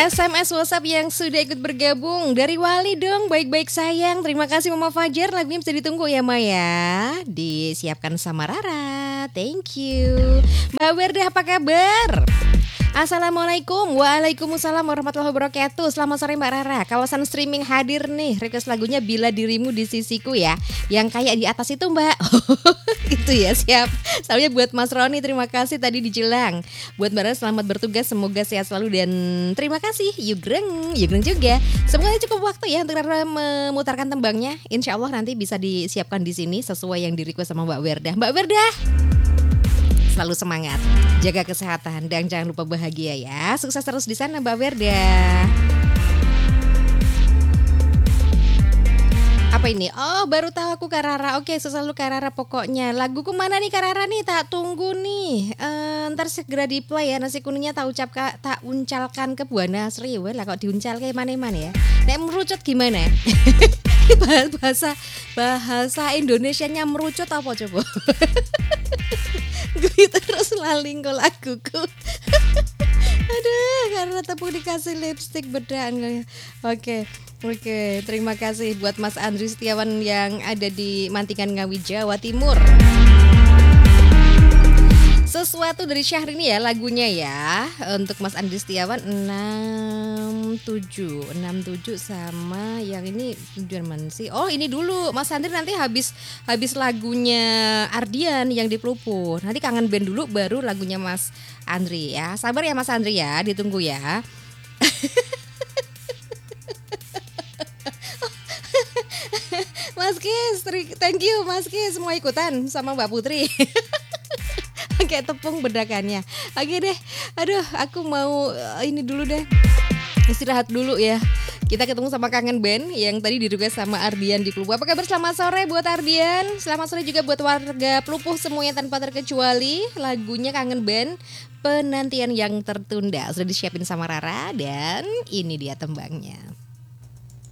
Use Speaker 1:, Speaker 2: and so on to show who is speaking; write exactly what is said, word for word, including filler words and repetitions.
Speaker 1: S M S WhatsApp yang sudah ikut bergabung. Dari Wali dong, baik-baik sayang. Terima kasih Mama Fajar, lagunya bisa ditunggu ya Maya. Disiapkan sama Rara. Thank you. Mbak Werda apa kabar? Assalamualaikum. Waalaikumsalam warahmatullahi wabarakatuh. Selamat sore Mbak Rara. Kawasan streaming hadir nih. Request lagunya Bila Dirimu di Sisiku ya. Yang kayak di atas itu Mbak. Gitu ya, siap. Soalnya buat Mas Roni, terima kasih tadi di Jelang. Buat Mbak Rara selamat bertugas, semoga sehat selalu dan terima kasih. Yugreng, Yugreng juga. Semoga cukup waktu ya untuk Rara memutarkan tembangnya. Insya Allah nanti bisa disiapkan di sini sesuai yang di request sama Mbak Werda. Mbak Werda, selalu semangat, jaga kesehatan dan jangan lupa bahagia ya. Sukses terus di sana Mbak Werda. Apa ini? Oh, baru tahu aku Karara. Oke, selalu Karara pokoknya. Laguku mana nih Karara nih? Tak tunggu nih. E, ntar segera di play ya. Nasi kuningnya tak ucap tak uncalkan ke Buana Sri. Wah, lah kok diuncal kayak mana-mana ya. Nek merucut gimana? bahasa bahasa Indonesianya merucut apa coba? Gue terus laling kok laguku. Aduh, karena tepung dikasih lipstick bedaan. Oke, oke. Terima kasih buat Mas Andri Setiawan yang ada di Mantingan Ngawi, Jawa Timur. Sesuatu dari Syahrini ya lagunya ya. Untuk Mas Andri Setiawan enam tujuh enam tujuh sama yang ini tujuan mana sih? Oh, ini dulu Mas Andri, nanti habis habis lagunya Ardian yang di Pelupur. Nanti kangen band dulu baru lagunya Mas Andri ya. Sabar ya Mas Andri ya, ditunggu ya. Mas Kis, thank you Mas Kis semua ikutan sama Mbak Putri. Kayak tepung bedakannya. Oke deh. Aduh, aku mau ini dulu deh. Istirahat dulu ya. Kita ketemu sama Kangen Band yang tadi direquest sama Ardian di Pelupur. Apa kabar? Selamat sore buat Ardian. Selamat sore juga buat warga Pelupur semuanya tanpa terkecuali. Lagunya Kangen Band, Penantian yang Tertunda. Sudah disiapin sama Rara dan ini dia tembangnya.